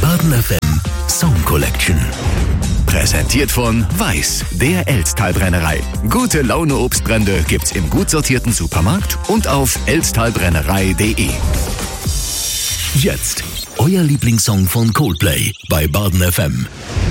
Baden FM Song Collection. Präsentiert von Weiß, der Elztal-Brennerei. Gute Laune Obstbrände gibt's im gut sortierten Supermarkt und auf elztalbrennerei.de. Jetzt euer Lieblingssong von Coldplay bei Baden FM.